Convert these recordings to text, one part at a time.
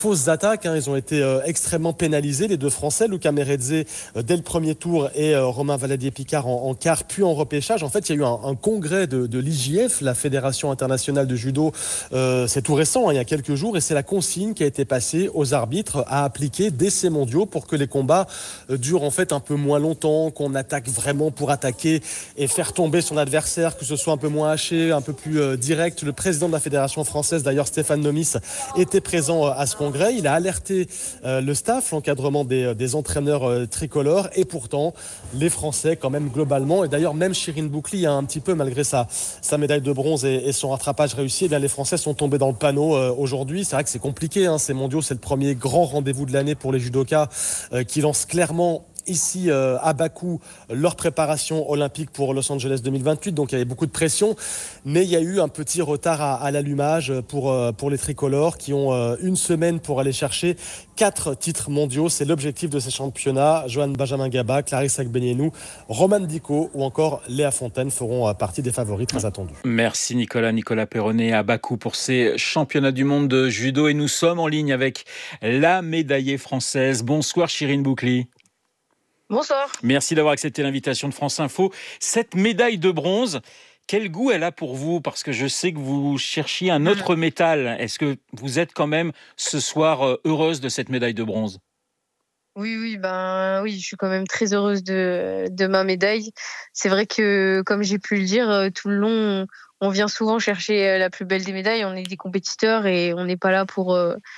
fausses attaques. Ils ont été extrêmement pénalisés, les deux Français, Luca Meredze dès le premier tour et Romain Valadier-Picard en quart, puis en repêchage. En fait, il y a eu un congrès de l'IJF, la Fédération internationale de judo. C'est tout récent, il y a quelques jours, et c'est la consigne qui a été passée aux arbitres à appliquer dès ces mondiaux pour que les combats durent en fait un peu moins longtemps, qu'on attaque vraiment pour attaquer et faire tomber son adversaire, que ce soit un peu moins haché, un peu plus direct. Le président de la Fédération française, d'ailleurs Stéphane Nomis, était présent à ce congrès. Il a alerté le staff, l'encadrement des entraîneurs tricolores, et pourtant les Français quand même globalement, et d'ailleurs même Chirine Boucli un petit peu malgré sa médaille de bronze et son rattrapage réussi, les Français sont tombés dans le panneau aujourd'hui. C'est vrai que c'est compliqué, ces mondiaux, c'est le premier grand rendez-vous de l'année pour les judokas qui lancent clairement ici à Bakou leur préparation olympique pour Los Angeles 2028, donc il y avait beaucoup de pression, mais il y a eu un petit retard à l'allumage pour les tricolores qui ont une semaine pour aller chercher 4 titres mondiaux. C'est l'objectif de ces championnats. Johan Benjamin Gaba, Clarisse Agbenienou, Romane Dico ou encore Léa Fontaine feront partie des favoris très attendus. Merci Nicolas Perronnet à Bakou pour ces championnats du monde de judo, et nous sommes en ligne avec la médaillée française. Bonsoir Chirine Boucli. Bonsoir. Merci d'avoir accepté l'invitation de France Info. Cette médaille de bronze, quel goût elle a pour vous? Parce que je sais que vous cherchiez un autre métal. Est-ce que vous êtes quand même ce soir heureuse de cette médaille de bronze? Oui, oui, je suis quand même très heureuse de ma médaille. C'est vrai que, comme j'ai pu le dire, tout le long, on vient souvent chercher la plus belle des médailles. On est des compétiteurs et on n'est pas là pour...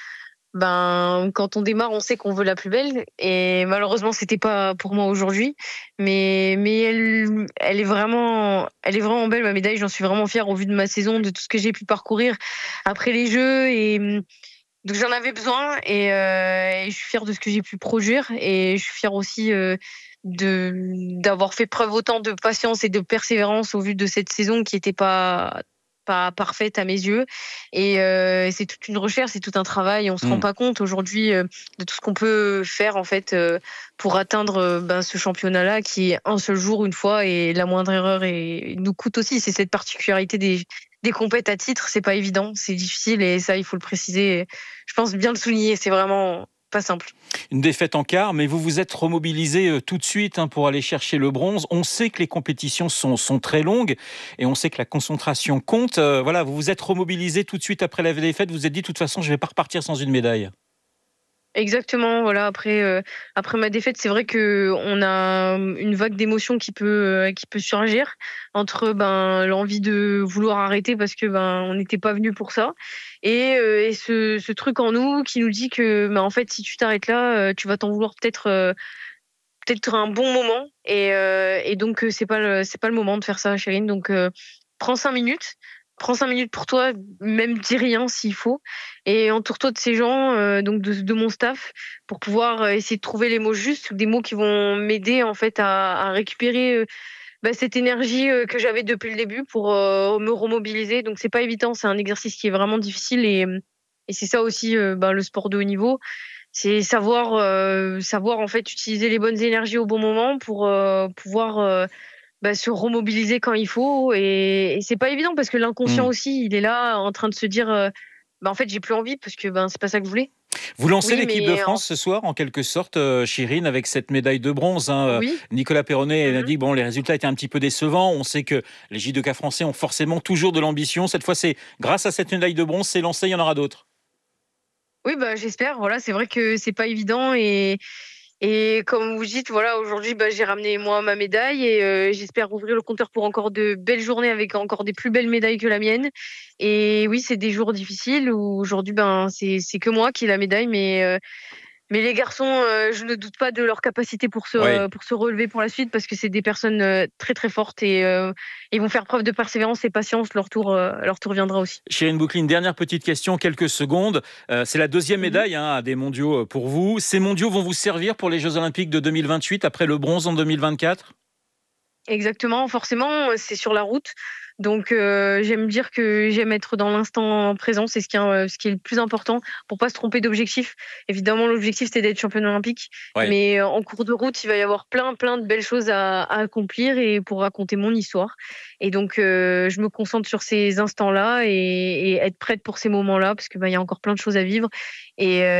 quand on démarre, on sait qu'on veut la plus belle, et malheureusement, c'était pas pour moi aujourd'hui. Mais elle est vraiment belle, ma médaille. J'en suis vraiment fière au vu de ma saison, de tout ce que j'ai pu parcourir après les Jeux, et donc j'en avais besoin, et je suis fière de ce que j'ai pu produire, et je suis fière aussi d'avoir fait preuve autant de patience et de persévérance au vu de cette saison qui était pas parfaite à mes yeux, et c'est toute une recherche, c'est tout un travail. On se rend pas compte aujourd'hui de tout ce qu'on peut faire en fait pour atteindre ce championnat-là qui est un seul jour, une fois, et la moindre erreur nous coûte aussi. C'est cette particularité des compètes à titre, c'est pas évident, c'est difficile, et ça il faut le préciser. Je pense bien le souligner, c'est vraiment pas simple. Une défaite en quart, mais vous vous êtes remobilisé tout de suite pour aller chercher le bronze. On sait que les compétitions sont très longues et on sait que la concentration compte. Voilà, vous vous êtes remobilisé tout de suite après la défaite. Vous vous êtes dit, de toute façon, je ne vais pas repartir sans une médaille. Exactement, voilà. Après ma défaite, c'est vrai que on a une vague d'émotions qui peut surgir entre l'envie de vouloir arrêter parce que on n'était pas venu pour ça, et ce truc en nous qui nous dit que en fait, si tu t'arrêtes là, tu vas t'en vouloir peut-être un bon moment, et donc c'est pas le moment de faire ça, Chérine. Donc prends 5 minutes. Prends 5 minutes pour toi, même dis rien s'il faut, et entoure-toi de ces gens, donc de mon staff, pour pouvoir essayer de trouver les mots justes, des mots qui vont m'aider en fait à récupérer cette énergie que j'avais depuis le début pour me remobiliser. Donc c'est pas évident, c'est un exercice qui est vraiment difficile, et c'est ça aussi le sport de haut niveau, c'est savoir en fait utiliser les bonnes énergies au bon moment pour pouvoir se remobiliser quand il faut, et c'est pas évident parce que l'inconscient aussi, il est là en train de se dire en fait j'ai plus envie parce que c'est pas ça que je voulais. Vous lancez Oui, l'équipe de mais France ce soir, en quelque sorte, Chirine, avec cette médaille de bronze. oui. Nicolas Perronnet a dit que les résultats étaient un petit peu décevants. On sait que les judokas français ont forcément toujours de l'ambition. Cette fois, c'est grâce à cette médaille de bronze, c'est lancé, il y en aura d'autres. Oui, j'espère. Voilà, c'est vrai que c'est pas évident, et comme vous dites, voilà, aujourd'hui, j'ai ramené moi ma médaille, et j'espère ouvrir le compteur pour encore de belles journées avec encore des plus belles médailles que la mienne. Et oui, c'est des jours difficiles où aujourd'hui, c'est que moi qui ai la médaille, mais les garçons, je ne doute pas de leur capacité pour Oui. se relever pour la suite, parce que c'est des personnes très très fortes, et ils vont faire preuve de persévérance et patience. Leur tour viendra aussi. Chérine Boucli, une dernière petite question, quelques secondes. C'est la deuxième médaille à des mondiaux pour vous. Ces mondiaux vont vous servir pour les Jeux Olympiques de 2028, après le bronze en 2024 ? Exactement, forcément, c'est sur la route. Donc j'aime dire que j'aime être dans l'instant présent, c'est ce qui est le plus important pour pas se tromper d'objectif. Évidemment, l'objectif c'était d'être championne olympique, Oui. mais en cours de route, il va y avoir plein de belles choses à accomplir et pour raconter mon histoire. Et donc je me concentre sur ces instants-là, et être prête pour ces moments-là, parce que il y a encore plein de choses à vivre, et